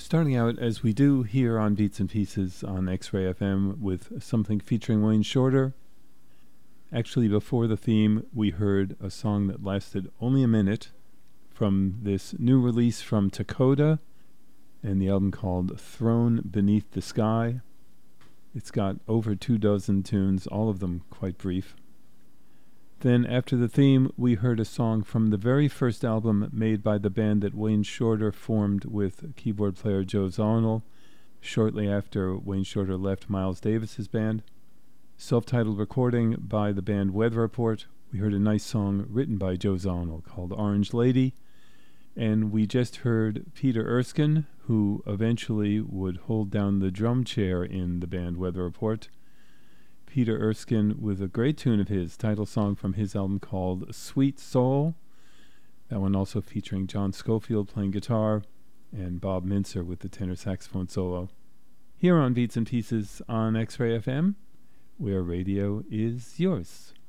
Starting out as we do here on Beats and Pieces on X-Ray FM with something featuring Wayne Shorter. Actually, before the theme, we heard a song that lasted only a minute from this new release from Takoda and the album called Throne Beneath the Sky. It's got over 24 tunes, all of them quite brief. Then after the theme, we heard a song from the very first album made by the band that Wayne Shorter formed with keyboard player Joe Zawinul shortly after Wayne Shorter left Miles Davis's band. Self-titled recording by the band Weather Report. We heard a nice song written by Joe Zawinul called Orange Lady. And we just heard Peter Erskine, who eventually would hold down the drum chair in the band Weather Report. Peter Erskine with a great tune of his, title song from his album called Sweet Soul. That one also featuring John Scofield playing guitar and Bob Mincer with the tenor saxophone solo. Here on Beats and Pieces on X-Ray FM, where radio is yours.